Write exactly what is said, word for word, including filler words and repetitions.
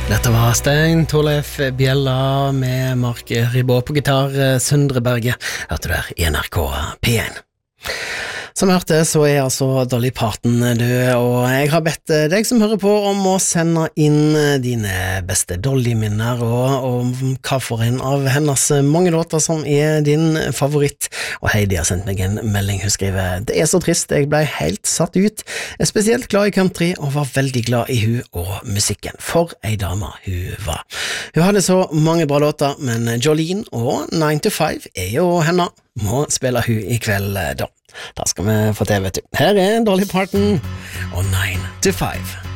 Dette var Stein Torleif Bjella med Mark Ribot på gitar, Søndre Berge, hørte du der i N R K P én. Som hørte, så er altså Dolly Parton død, og jeg har bedt deg som hører på om å sende inn dine beste Dolly-minner, og, og hva for en av hennes mange låter som er din favoritt. Og Heidi har sendt meg en melding, hun skriver: det er så trist, jeg ble helt satt ut. Jeg er spesielt glad i country, og var veldig glad i hun og musikken. For ei dame hun var. Hun hadde så mange bra låter, men Jolene og nine to five er jo henne. Må spille hun i kveld da. Da skal vi få til, vet du. Her er Dolly Parton og nine to five.